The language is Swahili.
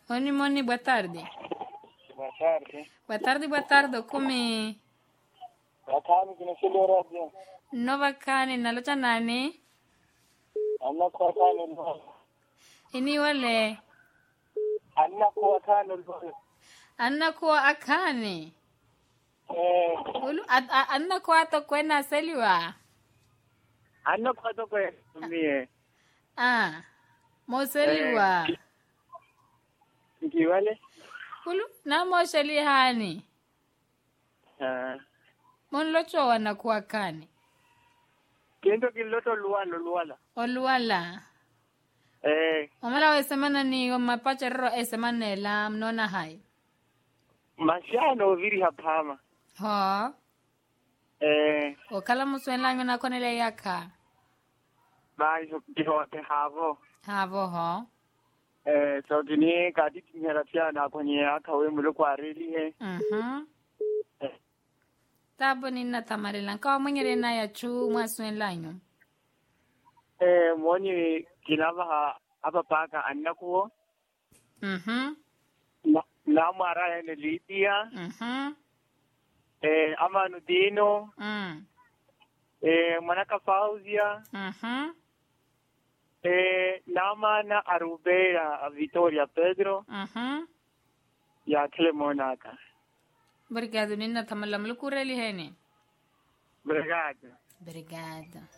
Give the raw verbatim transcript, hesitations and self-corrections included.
Moni Moni, boa tarde. Boa tarde. Boa tarde, boa tarde. Kumi. Wakani kinashile radio. Nova kani nalota nani? Anna kwa kani lo. Ini wale. Anna kwa kani lo. Anna kwa akani. Eh. Ulu at, a, anna kwa to kwena seliwa. Anna kwa to kwe mie. Ah. Mo seliwa. Eh. Nkiwale? Ulu na mo selihani. Ah. Mon locho wana kwa kani. Kendo kiloto lualo luala. Oluala. Eh. Omala we semana ni mapacha ro e semana la mnona hai. Mashano viri hapama. Ho. Eh. O kala muswela ngona konele yaka. Bai so kiho te havo. Havo ho. Eh, so kini kadi tingera tia na kwenye akawe mulu kwa rili he. Mhm. Eh. Tabo ni na tamarela ka mwenyere na ya chu mwaswela nyo. Eh, mwoni kilava ha apa paka anna kuo. Mhm. Na, na mara ya Libya. Mhm. Eh, Amanu Dino. Mm. Eh, Manaka Fauzia. Mhm. Eh, Nama na Arubea Vitoria Pedro. Mhm. Ya Telemonaka. Obrigado, Nina. Tamala mulukureli hene. Obrigado. Obrigada.